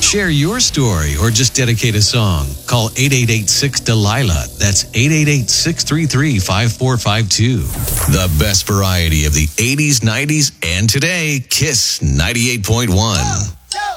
Share your story or just dedicate a song. Call 888-6-DELILA. That's 888-633-5452. The best variety of the 80s, 90s, and today. Kiss 98.1.